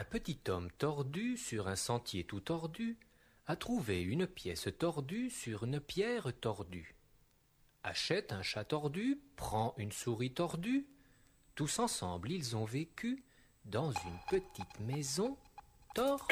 petit homme tordu sur un sentier tout tordu a trouvé une pièce tordue sur une pierre tordue. Achète un chat tordu, prend une souris tordue. Tous ensemble ils ont vécu dans une petite maison tordue.